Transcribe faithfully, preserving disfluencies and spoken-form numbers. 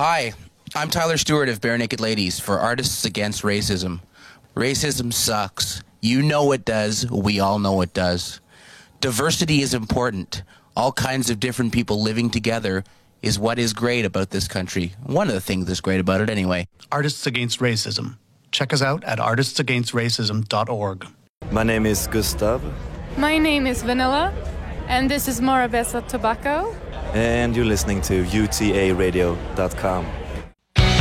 Hi, I'm Tyler Stewart of Bare Naked Ladies for Artists Against Racism. Racism sucks. You know it does. We all know it does. Diversity is important. All kinds of different people living together is what is great about this country. One of the things that's great about it anyway. Artists Against Racism. Check us out at artists against racism dot org. My name is Gustav. My name is Vanilla, and this is Morabeza Tobacco. And you're listening to U T A radio dot com.